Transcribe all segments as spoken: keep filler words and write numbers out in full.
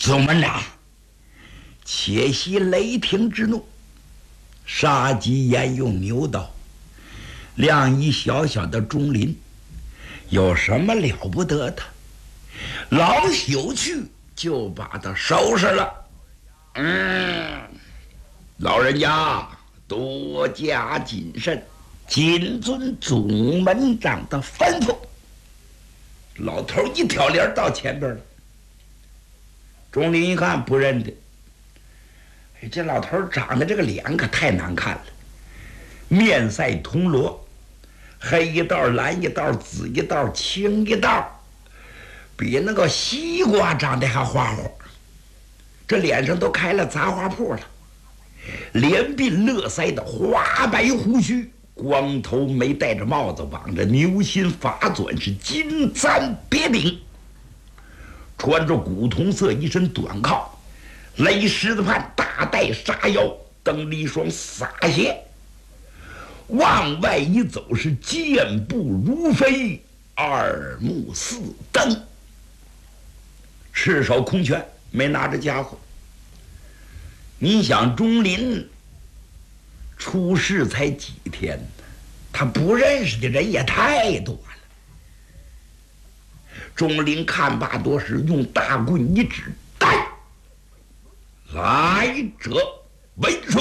总门长且息雷霆之怒，杀鸡焉用牛刀，量一小小的钟林有什么了不得的？老朽去就把他收拾了。嗯，老人家多加谨慎，谨遵总门长的吩咐。老头一挑帘到前边了。钟林一看不认得，哎，这老头长得这个脸可太难看了，面赛铜锣，黑一道蓝一道紫一道青一道，比那个西瓜长得还花花，这脸上都开了杂花铺了，连鬓乐腮的花白胡须，光头没戴着帽子，绑着牛心发纂，是金簪别顶，穿着古铜色一身短靠，勒狮子畔，大带沙腰，蹬了一双洒鞋，往外一走是健步如飞，二目似灯，赤手空拳，没拿着家伙。你想钟林出事才几天呢，他不认识的人也太多了。钟林看罢多时，用大棍一指，带来者为谁？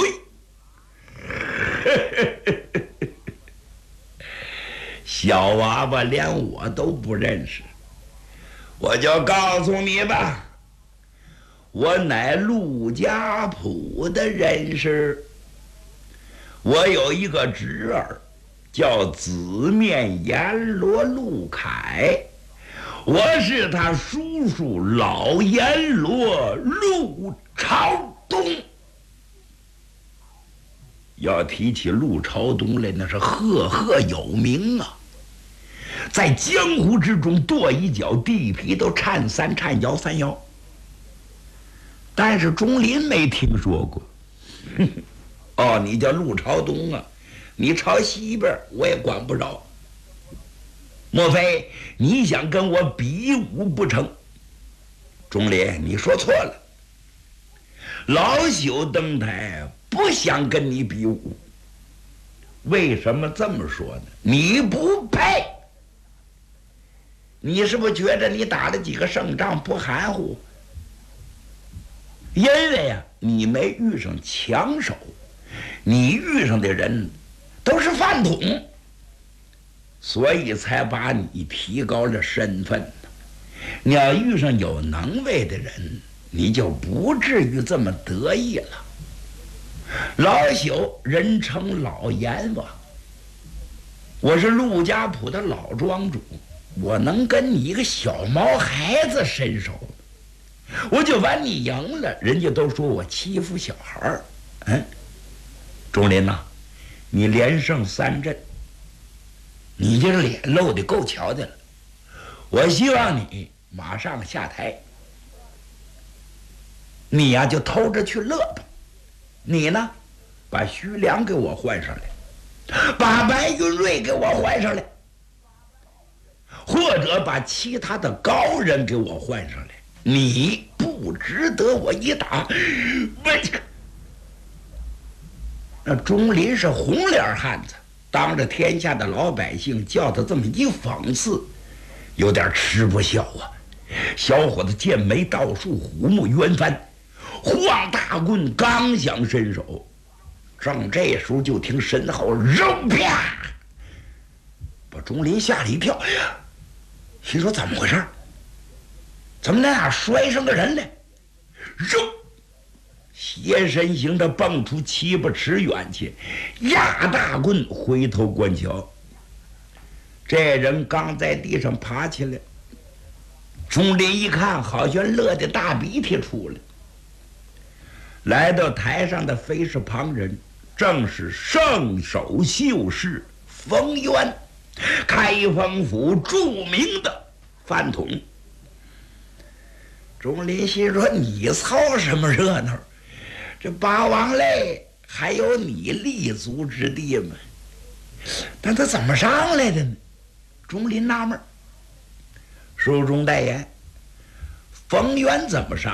小娃娃连我都不认识，我就告诉你吧，我乃陆家铺的人士，我有一个侄儿叫紫面阎罗陆凯，我是他叔叔老阎罗陆朝东。要提起陆朝东来，那是赫赫有名啊，在江湖之中跺一脚地皮都颤三颤摇三摇。但是钟林没听说过。哦，你叫陆朝东啊，你朝西边我也管不着，莫非你想跟我比武不成？钟林，你说错了，老朽登台不想跟你比武。为什么这么说呢？你不配。你是不是觉得你打了几个胜仗不含糊？因为呀、啊，你没遇上强手，你遇上的人都是饭桶，所以才把你提高了身份。你要遇上有能为的人，你就不至于这么得意了。老朽人称老阎王，我是陆家铺的老庄主，我能跟你一个小毛孩子伸手？我就把你赢了，人家都说我欺负小孩儿。嗯，钟林呐、啊，你连胜三阵，你这脸露得够瞧的了。我希望你马上下台，你呀、啊、就偷着去乐吧。你呢，把徐良给我换上来，把白云瑞给我换上来，或者把其他的高人给我换上来。你不值得我一打。那钟林是红脸汉子，当着天下的老百姓叫他这么一讽刺，有点吃不消啊。小伙子剑眉倒竖，虎目圆翻，晃大棍刚想伸手，正这时候就听身后肉啪，把钟林吓了一跳。心说怎么回事？怎么那哪摔上个人来？肉斜身形的蹦出七八尺远去，压大棍回头观瞧，这人刚在地上爬起来。钟林一看，好像乐得大鼻涕出来。来到台上的非是旁人，正是圣手秀士冯渊，开封府著名的饭桶。钟林心说：“你操什么热闹？这八王类还有你立足之地吗？”但他怎么上来的呢？钟林纳闷。书中代言，冯渊怎么上